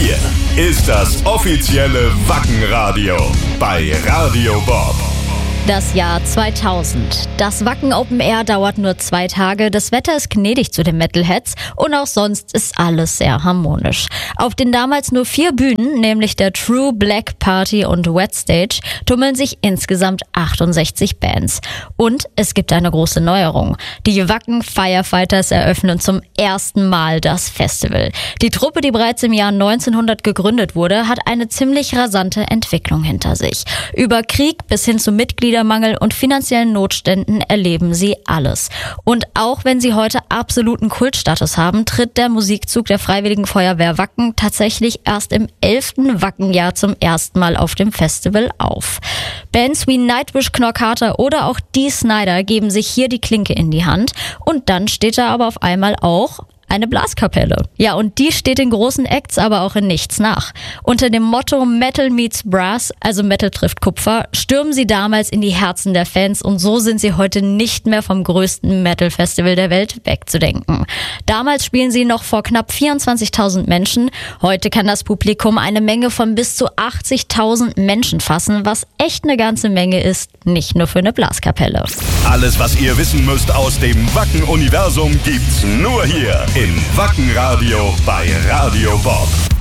Hier ist das offizielle Wacken-Radio bei Radio Bob. Das Jahr 2000. Das Wacken Open Air dauert nur 2 Tage, das Wetter ist gnädig zu den Metalheads und auch sonst ist alles sehr harmonisch. Auf den damals nur 4 Bühnen, nämlich der True Black Party und Wet Stage, tummeln sich insgesamt 68 Bands. Und es gibt eine große Neuerung. Die Wacken Firefighters eröffnen zum ersten Mal das Festival. Die Truppe, die bereits im Jahr 1900 gegründet wurde, hat eine ziemlich rasante Entwicklung hinter sich. Über Krieg bis hin zu Mitgliedermangel und finanziellen Notständen erleben sie alles. Und auch wenn sie heute absoluten Kultstatus haben, tritt der Musikzug der Freiwilligen Feuerwehr Wacken tatsächlich erst im 11. Wackenjahr zum ersten Mal auf dem Festival auf. Bands wie Nightwish, Knockharter oder auch Dee Snider geben sich hier die Klinke in die Hand und dann steht da aber auf einmal auch eine Blaskapelle. Ja, und die steht den großen Acts aber auch in nichts nach. Unter dem Motto Metal meets Brass, also Metal trifft Kupfer, stürmen sie damals in die Herzen der Fans und so sind sie heute nicht mehr vom größten Metal-Festival der Welt wegzudenken. Damals spielen sie noch vor knapp 24.000 Menschen. Heute kann das Publikum eine Menge von bis zu 80.000 Menschen fassen, was echt eine ganze Menge ist, nicht nur für eine Blaskapelle. Alles, was ihr wissen müsst aus dem Wacken-Universum, gibt's nur hier im Wacken-Radio bei Radio Bob.